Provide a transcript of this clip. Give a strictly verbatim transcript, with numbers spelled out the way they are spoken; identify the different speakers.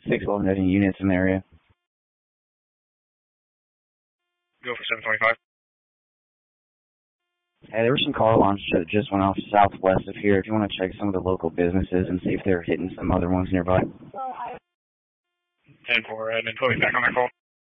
Speaker 1: six eleven any units in the area.
Speaker 2: Go for seven twenty-five.
Speaker 1: Hey, there was some car alarms that just went off southwest of here. If you want to check some of the local businesses and see if they're hitting some other ones nearby.
Speaker 2: ten four, admin, put me back on that call.